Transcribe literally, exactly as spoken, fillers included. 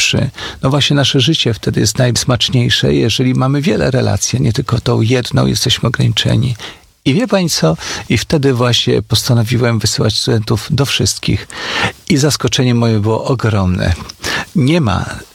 najlepszy. No właśnie nasze życie wtedy jest najsmaczniejsze, jeżeli mamy wiele relacji, nie tylko tą jedną, jesteśmy ograniczeni. I wie pani co? I wtedy właśnie postanowiłem wysyłać studentów do wszystkich. I zaskoczenie moje było ogromne. Nie ma